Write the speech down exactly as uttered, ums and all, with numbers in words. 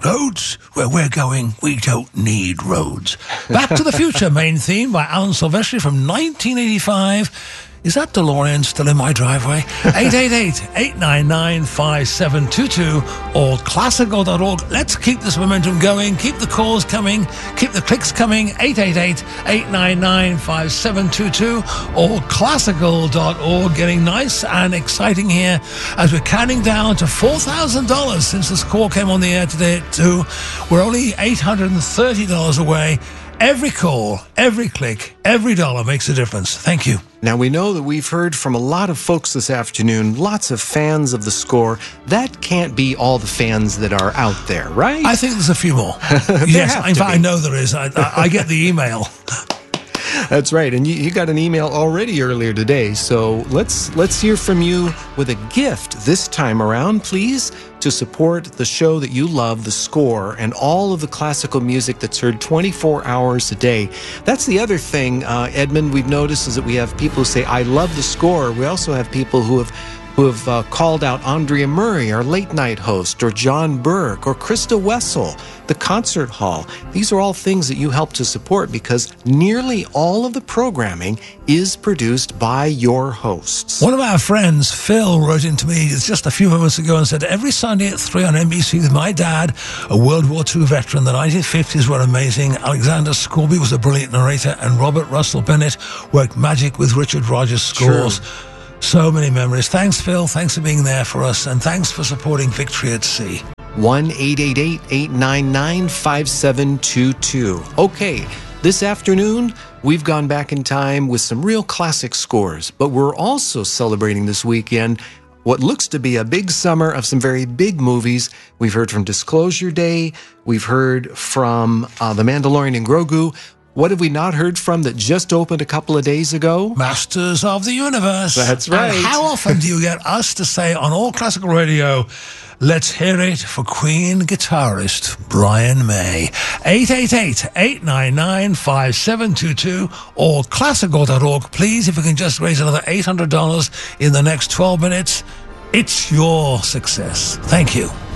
Roads? Where we're going, we don't need roads. Back to the Future main theme by Alan Silvestri from nineteen eighty-five. Is that DeLorean still in my driveway? eight eight eight, eight nine nine, five seven two two or classical dot org. Let's keep this momentum going. Keep the calls coming. Keep the clicks coming. eight eight eight, eight nine nine, five seven two two or classical dot org. Getting nice and exciting here as we're counting down to four thousand dollars since this call came on the air today at two. We're only eight hundred thirty dollars away. Every call, every click, every dollar makes a difference. Thank you. Now, we know that we've heard from a lot of folks this afternoon, lots of fans of the score. That can't be all the fans that are out there, right? I think there's a few more. Yes, in fact, I know there is. I, I, I get the email. That's right, and you, you got an email already earlier today, so let's let's hear from you with a gift this time around, please, to support the show that you love, The Score, and all of the classical music that's heard twenty-four hours a day. That's the other thing, uh, Edmund, we've noticed is that we have people who say, I love The Score. We also have people who have who have uh, called out Andrea Murray, our late-night host, or John Burke, or Krista Wessel, the concert hall. These are all things that you help to support because nearly all of the programming is produced by your hosts. One of our friends, Phil, wrote into me just a few moments ago and said, every Sunday at three on N B C with my dad, a World War Two veteran. The nineteen fifties were amazing. Alexander Scorby was a brilliant narrator, and Robert Russell Bennett worked magic with Richard Rogers' scores. True. So many memories. Thanks, Phil. Thanks for being there for us, and thanks for supporting Victory at Sea. one eight eight eight, eight nine nine, five seven two two. Okay, this afternoon, we've gone back in time with some real classic scores, but we're also celebrating this weekend what looks to be a big summer of some very big movies. We've heard from Disclosure Day. We've heard from uh, The Mandalorian and Grogu. What have we not heard from that just opened a couple of days ago? Masters of the Universe. That's right. And how often do you get us to say on all classical radio, let's hear it for Queen guitarist Brian May? eight eight eight, eight nine nine, five seven two two or classical dot org. Please, if we can just raise another eight hundred dollars in the next twelve minutes, it's your success. Thank you.